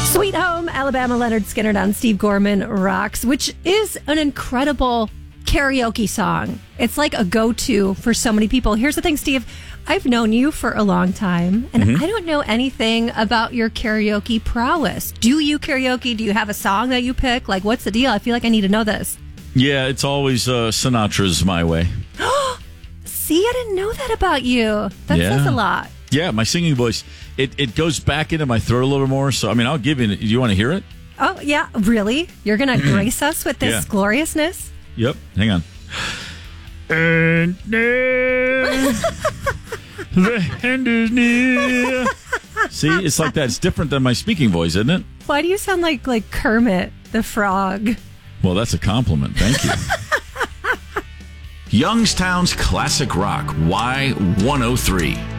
Sweet Home Alabama, Leonard Skinner on Steve Gorman Rocks, which is an incredible karaoke song. It's like a go-to for so many people. Here's the thing, Steve. I've known you for a long time, and I don't know anything about your karaoke prowess. Do you karaoke? Do you have a song that you pick? Like, what's the deal? I feel like I need to know this. Yeah, it's always Sinatra's My Way. See, I didn't know that about you. That says a lot. Yeah, my singing voice, it goes back into my throat a little more. So, I mean, I'll give you, do you want to hear it? Oh, yeah. Really? You're going to grace us with this gloriousness? Yep. Hang on. And the end is near. See, it's like that. It's different than my speaking voice, isn't it? Why do you sound like Kermit the Frog? Well, that's a compliment. Thank you. Youngstown's Classic Rock, Y103.